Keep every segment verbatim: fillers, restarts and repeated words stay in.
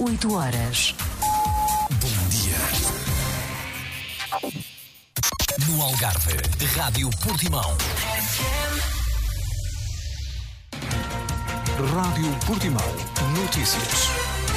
oito horas. Bom dia. No Algarve, Rádio Portimão. Rádio Portimão. Notícias.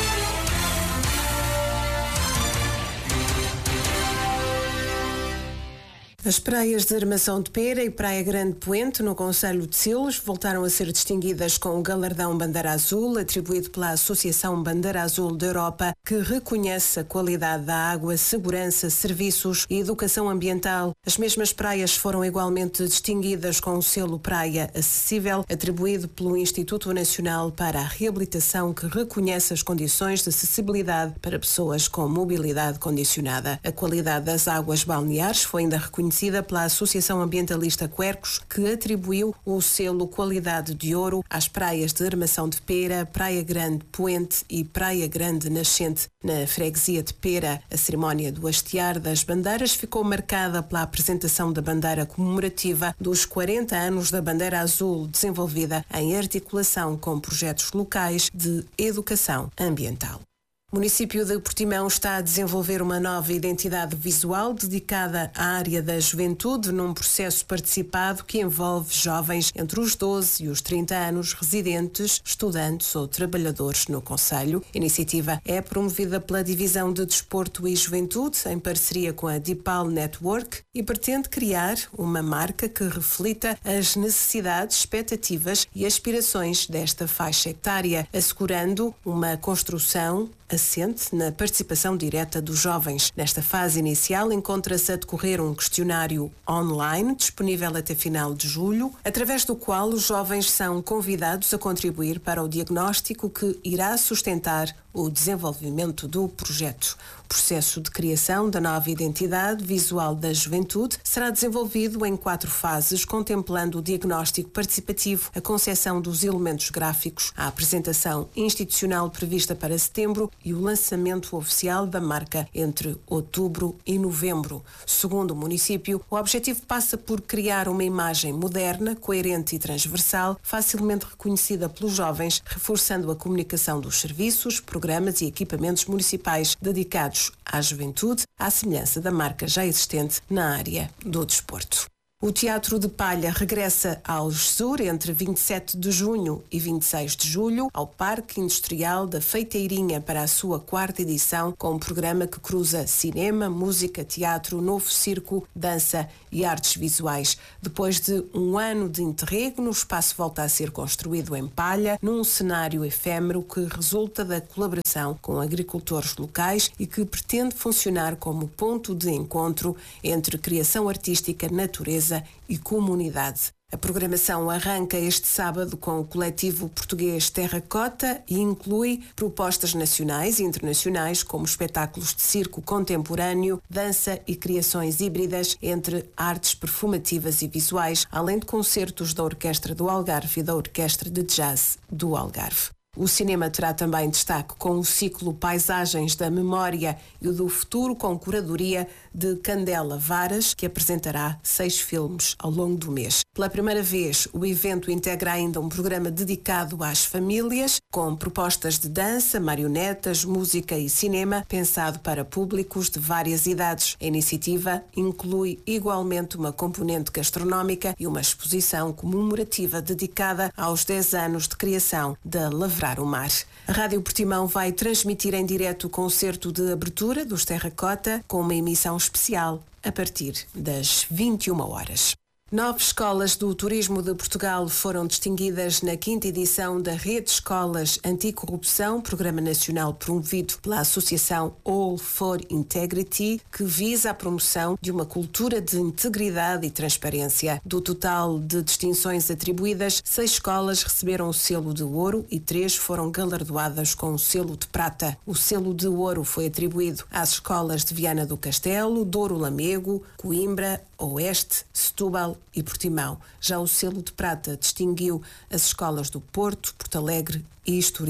As praias de Armação de Pera e Praia Grande Poente, no concelho de Silos, voltaram a ser distinguidas com o galardão Bandeira Azul, atribuído pela Associação Bandeira Azul da Europa, que reconhece a qualidade da água, segurança, serviços e educação ambiental. As mesmas praias foram igualmente distinguidas com o selo Praia Acessível, atribuído pelo Instituto Nacional para a Reabilitação, que reconhece as condições de acessibilidade para pessoas com mobilidade condicionada. A qualidade das águas balneares foi ainda reconhecida pela Associação Ambientalista Quercos, que atribuiu o selo Qualidade de Ouro às praias de Armação de Pera, Praia Grande Poente e Praia Grande Nascente. Na freguesia de Pera, a cerimónia do hastear das bandeiras ficou marcada pela apresentação da bandeira comemorativa dos quarenta anos da Bandeira Azul, desenvolvida em articulação com projetos locais de educação ambiental. O município de Portimão está a desenvolver uma nova identidade visual dedicada à área da juventude num processo participado que envolve jovens entre os doze e os trinta anos, residentes, estudantes ou trabalhadores no concelho. A iniciativa é promovida pela Divisão de Desporto e Juventude, em parceria com a Dipal Network, e pretende criar uma marca que reflita as necessidades, expectativas e aspirações desta faixa etária, assegurando uma construção assente na participação direta dos jovens. Nesta fase inicial, encontra-se a decorrer um questionário online, disponível até final de julho, através do qual os jovens são convidados a contribuir para o diagnóstico que irá sustentar o desenvolvimento do projeto. O processo de criação da nova identidade visual da juventude será desenvolvido em quatro fases, contemplando o diagnóstico participativo, a concepção dos elementos gráficos, a apresentação institucional prevista para setembro e o lançamento oficial da marca entre outubro e novembro. Segundo o município, o objetivo passa por criar uma imagem moderna, coerente e transversal, facilmente reconhecida pelos jovens, reforçando a comunicação dos serviços, programas e equipamentos municipais dedicados à juventude, à semelhança da marca já existente na área do desporto. O Teatro de Palha regressa ao Gesur entre vinte e sete de junho e vinte e seis de julho ao Parque Industrial da Feiteirinha para a sua quarta edição, com um programa que cruza cinema, música, teatro, novo circo, dança e artes visuais. Depois de um ano de interregno, o espaço volta a ser construído em palha, num cenário efêmero que resulta da colaboração com agricultores locais e que pretende funcionar como ponto de encontro entre criação artística, natureza e comunidade. A programação arranca este sábado com o coletivo português Terracota e inclui propostas nacionais e internacionais como espetáculos de circo contemporâneo, dança e criações híbridas entre artes performativas e visuais, além de concertos da Orquestra do Algarve e da Orquestra de Jazz do Algarve. O cinema terá também destaque com o ciclo Paisagens da Memória e o do Futuro, com curadoria de Candela Varas, que apresentará seis filmes ao longo do mês. Pela primeira vez, o evento integra ainda um programa dedicado às famílias, com propostas de dança, marionetas, música e cinema, pensado para públicos de várias idades. A iniciativa inclui igualmente uma componente gastronómica e uma exposição comemorativa dedicada aos dez anos de criação da Lavrar o Mar. A Rádio Portimão vai transmitir em direto o concerto de abertura dos Terracota com uma emissão especial a partir das vinte e uma horas. Nove escolas do turismo de Portugal foram distinguidas na quinta edição da Rede de Escolas Anticorrupção, programa nacional promovido pela Associação All for Integrity, que visa a promoção de uma cultura de integridade e transparência. Do total de distinções atribuídas, seis escolas receberam o selo de ouro e três foram galardoadas com o selo de prata. O selo de ouro foi atribuído às escolas de Viana do Castelo, Douro Lamego, Coimbra, Oeste, Setúbal e Portimão. Já o selo de prata distinguiu as escolas do Porto, Porto Alegre e Estoril.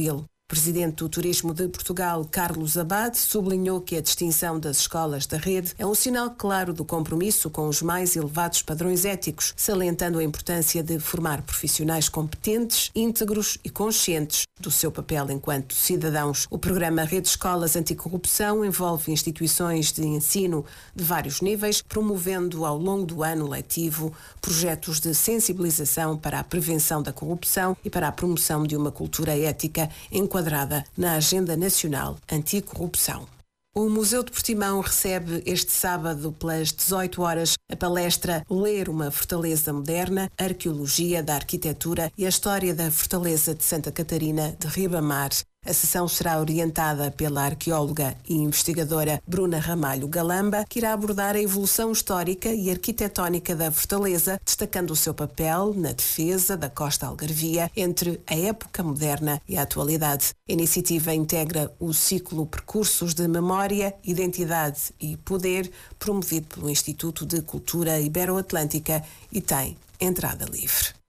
Presidente do Turismo de Portugal, Carlos Abad, sublinhou que a distinção das escolas da rede é um sinal claro do compromisso com os mais elevados padrões éticos, salientando a importância de formar profissionais competentes, íntegros e conscientes do seu papel enquanto cidadãos. O programa Rede Escolas Anticorrupção envolve instituições de ensino de vários níveis, promovendo ao longo do ano letivo projetos de sensibilização para a prevenção da corrupção e para a promoção de uma cultura ética enquadrada na Agenda Nacional Anticorrupção. O Museu de Portimão recebe este sábado, pelas dezoito horas, a palestra Ler uma Fortaleza Moderna, Arqueologia da Arquitetura e a História da Fortaleza de Santa Catarina de Ribamar. A sessão será orientada pela arqueóloga e investigadora Bruna Ramalho Galamba, que irá abordar a evolução histórica e arquitetónica da fortaleza, destacando o seu papel na defesa da costa algarvia entre a época moderna e a atualidade. A iniciativa integra o ciclo Percursos de Memória, Identidade e Poder, promovido pelo Instituto de Cultura Ibero-Atlântica, e tem entrada livre.